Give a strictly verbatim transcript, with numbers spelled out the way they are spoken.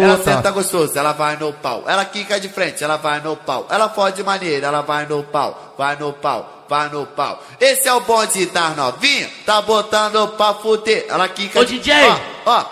Ela senta gostoso, ela vai no pau. Ela quica de frente, ela vai no pau. Ela fode maneira, ela vai no pau. Vai no pau, vai no pau. Esse é o bonde das novinha, tá botando pra fuder. Ela quica Ô, de... D J! Ó, ó,